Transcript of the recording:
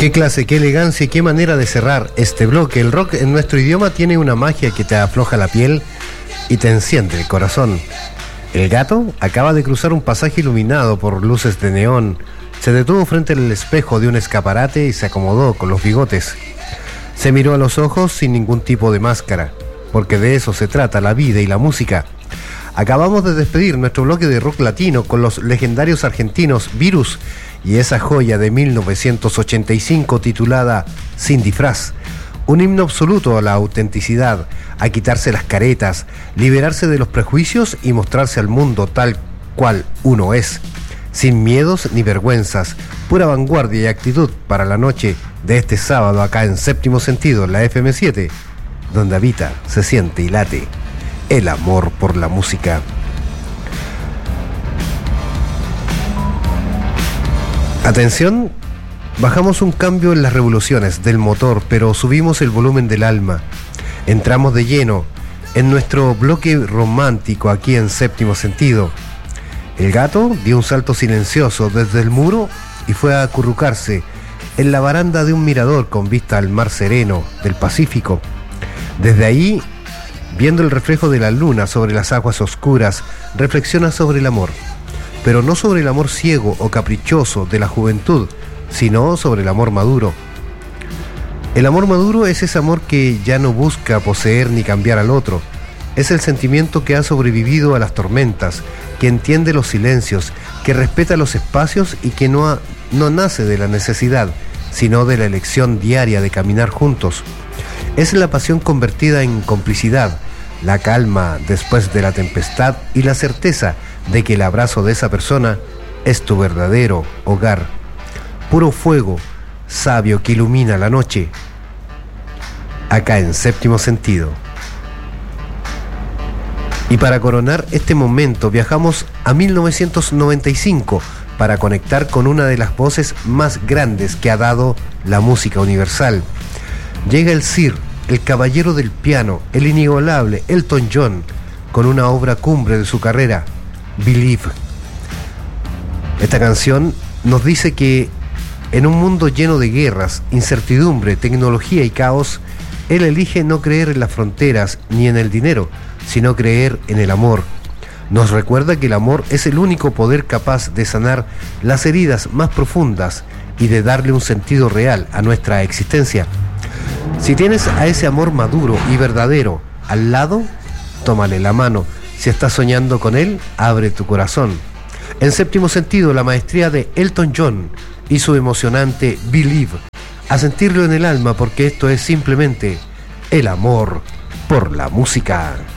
Qué clase, qué elegancia y qué manera de cerrar este bloque. El rock en nuestro idioma tiene una magia que te afloja la piel y te enciende el corazón. El Gato acaba de cruzar un pasaje iluminado por luces de neón. Se detuvo frente al espejo de un escaparate y se acomodó con los bigotes. Se miró a los ojos sin ningún tipo de máscara, porque de eso se trata la vida y la música. Acabamos de despedir nuestro bloque de rock latino con los legendarios argentinos Virus y esa joya de 1985 titulada Sin Disfraz. Un himno absoluto a la autenticidad, a quitarse las caretas, liberarse de los prejuicios y mostrarse al mundo tal cual uno es. Sin miedos ni vergüenzas, pura vanguardia y actitud para la noche de este sábado acá en Séptimo Sentido, en la FM7, donde habita, se siente y late el amor por la música. Atención, bajamos un cambio en las revoluciones del motor, pero subimos el volumen del alma. Entramos de lleno en nuestro bloque romántico aquí en Séptimo Sentido. El Gato dio un salto silencioso desde el muro y fue a acurrucarse en la baranda de un mirador con vista al mar sereno del Pacífico. Desde ahí, viendo el reflejo de la luna sobre las aguas oscuras, reflexiona sobre el amor, pero no sobre el amor ciego o caprichoso de la juventud, sino sobre el amor maduro. El amor maduro es ese amor que ya no busca poseer ni cambiar al otro. Es el sentimiento que ha sobrevivido a las tormentas, que entiende los silencios, que respeta los espacios y que no nace de la necesidad, sino de la elección diaria de caminar juntos. Es la pasión convertida en complicidad, la calma después de la tempestad y la certeza de que el abrazo de esa persona es tu verdadero hogar. Puro fuego, sabio que ilumina la noche. Acá en Séptimo Sentido. Y para coronar este momento viajamos a 1995 para conectar con una de las voces más grandes que ha dado la música universal. Llega el Sir, el caballero del piano, el inigualable Elton John, con una obra cumbre de su carrera, Believe. Esta canción nos dice que en un mundo lleno de guerras, incertidumbre, tecnología y caos, él elige no creer en las fronteras ni en el dinero, sino creer en el amor. Nos recuerda que el amor es el único poder capaz de sanar las heridas más profundas y de darle un sentido real a nuestra existencia. Si tienes a ese amor maduro y verdadero al lado, tómale la mano. Si estás soñando con él, abre tu corazón. En Séptimo Sentido, la maestría de Elton John y su emocionante Believe. A sentirlo en el alma, porque esto es simplemente el amor por la música.